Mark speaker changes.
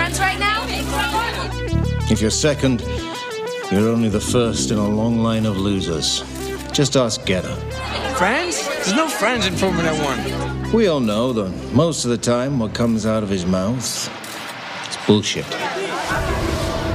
Speaker 1: France right now?
Speaker 2: If you're second, you're only the first in a long line of losers. Just ask Guerra.
Speaker 3: France? There's no France in Formula One.
Speaker 2: We all know that most of the time what comes out of his mouth is bullshit.